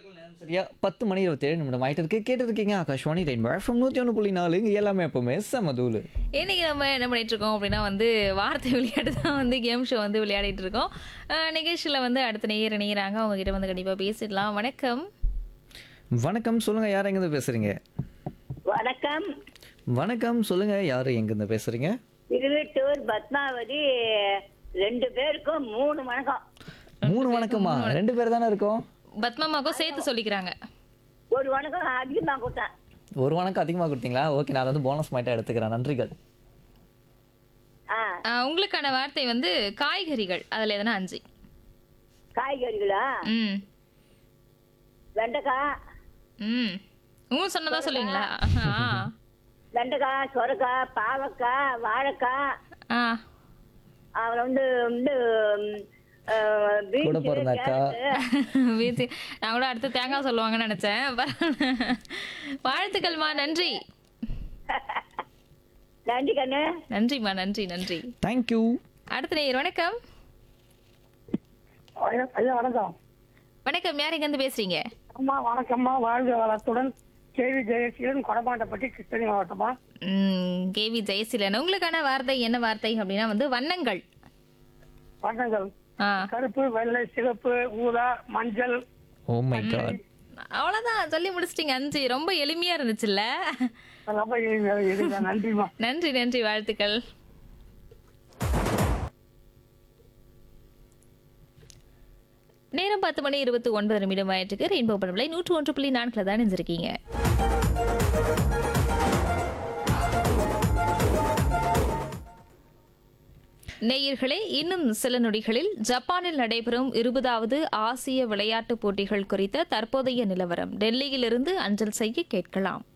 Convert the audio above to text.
சரியா 10 மணி 27 நிமிடம் ஆயிட்டு இருக்கு. கேட்டு இருக்கீங்க ஆகாஷ்வாணி ரெயின்போ எஃப்எம் 101.4 இங்க எல்லாமே எப்பவுமே செமதூளு. இன்னைக்கு நம்ம என்ன பண்ணிட்டு இருக்கோம் அப்படின்னா வந்து வார்த்தை விளையாட்டு தான் வந்து கேம் ஷோ வந்து விளையாடிட்டு இருக்கோம். நிகழ்ச்சியில் வந்து அடுத்த நேயர் இணைகிறாங்க. அவங்க கிட்ட வந்து கண்டிப்பாக பேசிடலாம். வணக்கம். வணக்கம், சொல்லுங்க யார் எங்கிருந்து பேசுறீங்க? வணக்கம். வணக்கம், சொல்லுங்க யார் எங்கிருந்து பேசுறீங்க? திருவெட்டூர் பத்மாவதி. 2 பேருக்கும் 3 வணக்கம். 3 வணக்கமா? 2 பேர் தானே இருக்கோம். பத்மாமாக்கும் சேர்த்து சொல்லிக்கிறாங்க. ஒரு வணக்கம் அதிகமா கொடுத்தேன். ஒரு வணக்கம் அதிகமாக கொடுத்தீங்களா? ஓகே, நான் அதை வந்து போனஸ் பாயிண்டாக எடுத்துக்கிறேன். நன்றிகள். உங்களுக்கான வார்த்தை வந்து காய்கறிகள். அதில் எதனா 5. காய்கறிகளா? ம் வெண்டைக்காய். ம் உங்களுக்கு சொன்னதா சொல்லுவீங்களா? வெண்டைக்காய், சொரக்காய், பாவக்காய், வாழைக்காய். ஆ அப்புறம் வந்து கூட பிறந்த அக்கா. வீசி நான் கூட அடுத்து தேங்காய் சொல்லுவாங்கன்னு நினைச்சேன். வாழ்த்துக்கள்மா, நன்றி. நன்றி கண்ணு. நன்றிம்மா, நன்றி நன்றி. தேங்க்யூ. அடுத்த நேயர் வணக்கம். ஐயா வணக்கம். வணக்கம், யார் எங்க இருந்து பேசுறீங்க? அம்மா வணக்கம்மா. வாழ்க வளத்துடன் கேவி ஜெயசீலன், கொடமாட்டப்பட்டி, கிருஷ்ணகிரி மாவட்டமா. கேவி ஜெயசீலன். உங்களுக்கான வார்த்தை என்ன வார்த்தை அப்படின்னா வந்து வண்ணங்கள். வண்ணங்கள் ஆ கருப்பு, வெள்ளை, சிவப்பு, ஊதா, மஞ்சள். Oh my God. அவ்வளவுதான் சொல்லி முடிச்சிட்டீங்க. 5 ரொம்ப எளிமையா இருந்துச்சுல்ல? ரொம்ப இதுதான். நன்றிம்மா. நன்றி நன்றி, வாழ்த்துக்கள். நேரம் 10 மணி 29 நிமிடம் ஆயிட்டுக்கு. ரெயின்போ பண்பலை 101.4 தான் இருந்திருக்கீங்க. நேயர்களே, இன்னும் சில நொடிகளில் ஜப்பானில் நடைபெறும் 20வது ஆசிய விளையாட்டுப் போட்டிகள் குறித்த தற்போதைய நிலவரம் டெல்லியிலிருந்து அஞ்சல் செய்ய கேட்கலாம்.